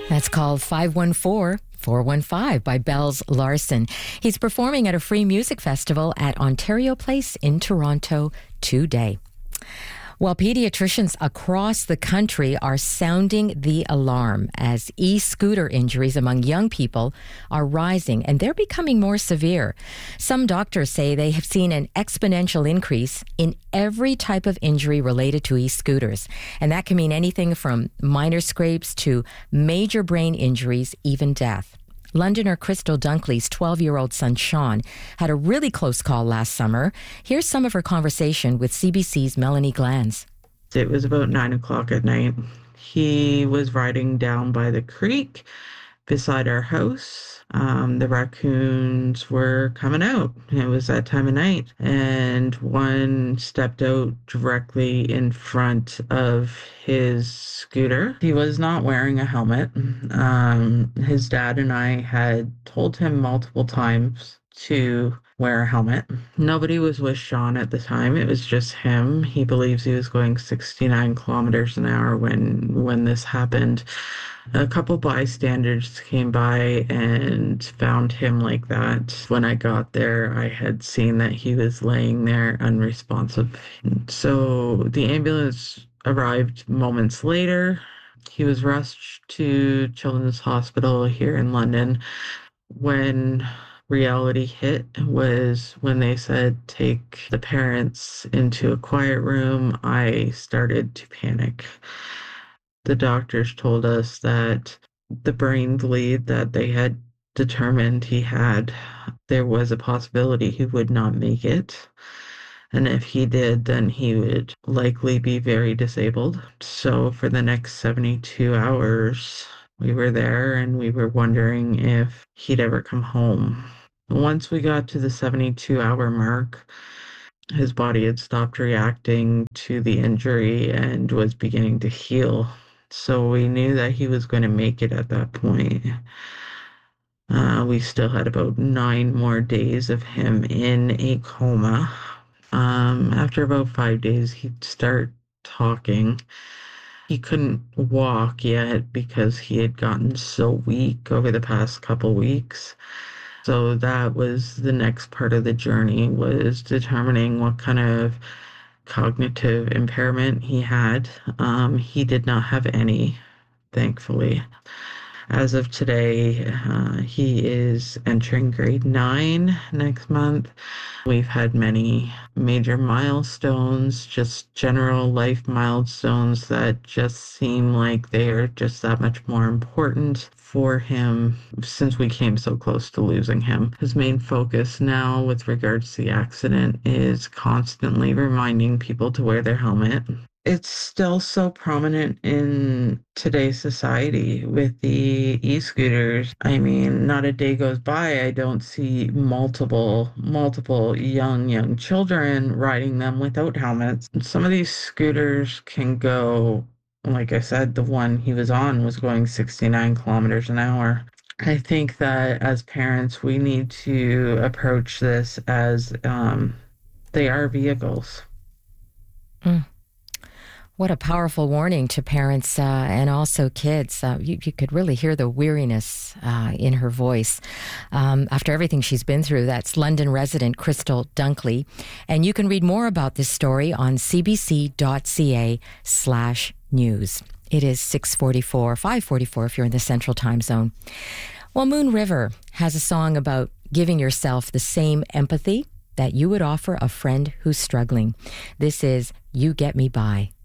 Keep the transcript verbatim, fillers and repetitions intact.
That's called five one four, four one five by Bells Larson. He's performing at a free music festival at Ontario Place in Toronto today. Well, pediatricians across the country are sounding the alarm as e-scooter injuries among young people are rising, and they're becoming more severe. Some doctors say they have seen an exponential increase in every type of injury related to e-scooters, and that can mean anything from minor scrapes to major brain injuries, even death. Londoner Crystal Dunkley's twelve-year-old son, Sean, had a really close call last summer. Here's some of her conversation with C B C's Melanie Glanz. It was about nine o'clock at night. He was riding down by the creek beside our house. Um, the raccoons were coming out. It was that time of night. And one stepped out directly in front of his scooter. He was not wearing a helmet. Um, his dad and I had told him multiple times to wear a helmet. Nobody was with Sean at the time. It was just him. He believes he was going sixty-nine kilometers an hour when when this happened. A couple bystanders came by and found him like that. When I got there, I had seen that he was laying there unresponsive. So the ambulance arrived moments later. He was rushed to Children's Hospital here in London. When reality hit was when they said, take the parents into a quiet room, I started to panic. The doctors told us that the brain bleed that they had determined he had, there was a possibility he would not make it. And if he did, then he would likely be very disabled. So for the next seventy-two hours, we were there and we were wondering if he'd ever come home. Once we got to the seventy-two hour mark, his body had stopped reacting to the injury and was beginning to heal. So we knew that he was going to make it at that point. Uh, we still had about nine more days of him in a coma. Um, after about five days, he'd start talking. He couldn't walk yet because he had gotten so weak over the past couple weeks. So that was the next part of the journey, was determining what kind of cognitive impairment he had. Um, he did not have any, thankfully. As of today, uh, he is entering grade nine next month. We've had many major milestones, just general life milestones that just seem like they are just that much more important for him since we came so close to losing him. His main focus now with regards to the accident is constantly reminding people to wear their helmet. It's still so prominent in today's society with the e-scooters. I mean, not a day goes by I don't see multiple, multiple young, young children riding them without helmets. Some of these scooters can go, like I said, the one he was on was going sixty-nine kilometers an hour. I think that as parents, we need to approach this as um, they are vehicles. Mm. What a powerful warning to parents uh, and also kids. Uh, you, you could really hear the weariness uh, in her voice um, after everything she's been through. That's London resident Crystal Dunkley. And you can read more about this story on cbc.ca slash news. It is six forty-four, five forty-four if you're in the Central Time Zone. Well, Moon River has a song about giving yourself the same empathy that you would offer a friend who's struggling. This is You Get Me By.